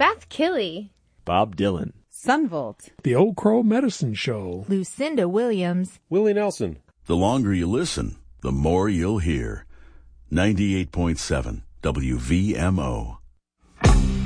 Beth Killey, Bob Dylan, Sunvolt, The Old Crow Medicine Show, Lucinda Williams, Willie Nelson. The longer you listen, the more you'll hear. 98.7 WVMO.